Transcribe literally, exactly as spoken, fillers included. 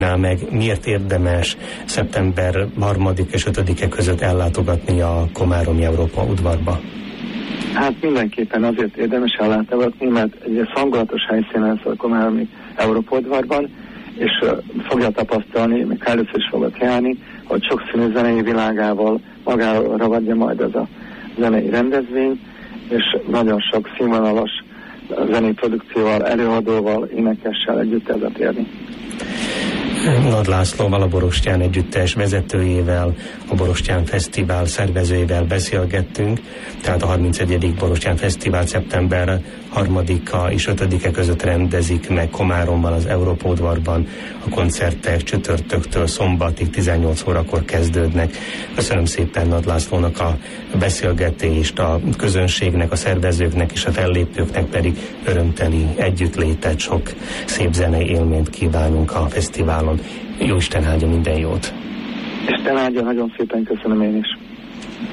meg miért érdemes szeptember harmadika és ötödike között ellátogatni a Komáromi Európa udvarba? Hát mindenképpen azért érdemes ellátogatni, mert egy hangulatos helyszínen szól a Komáromi Európa udvarban, és uh, fogja tapasztalni, még először is fogok járni, hogy sokszínű zenei világával magára ragadja majd ez a zenei rendezvény, és nagyon sok színvonalas zenei produkcióval, előadóval, énekessel együtt ezzel érni. Nagy Lászlóval, a Borostyán Együttes vezetőjével, a Borostyán Fesztivál szervezőjével beszélgettünk, tehát a harmincegyedik Borostyán Fesztivál szeptember harmadika és ötödike között rendezik meg Komáromban, az Európa udvarban. A koncertek csütörtöktől szombatig tizennyolc órakor kezdődnek. Köszönöm szépen Nagy Lászlónak a beszélgetést, a közönségnek, a szervezőknek és a fellépőknek pedig örömteli együttlétet, sok szép zenei élményt kívánunk a fesztiválon. Jó Isten áldja minden jót! Isten áldja, nagyon szépen köszönöm én is!